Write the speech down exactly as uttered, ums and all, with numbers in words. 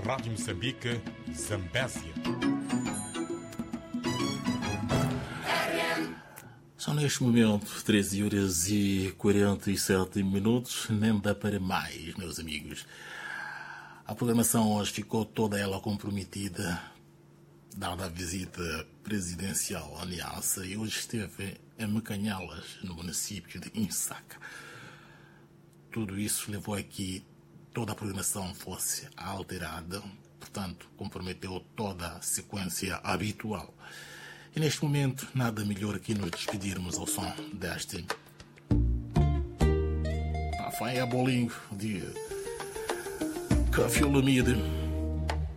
Rádio Moçambique, Zambésia. São neste momento treze horas e quarenta e sete minutos, nem dá para mais, meus amigos. A programação hoje ficou toda ela comprometida, dada a visita presidencial à Aliança, e hoje esteve em Mecanhalas, no município de Insaca. Tudo isso levou a que toda a programação fosse alterada, portanto, comprometeu toda a sequência habitual. E neste momento, nada melhor que nos despedirmos ao som deste Pafanha Bolinho de Café Lamide.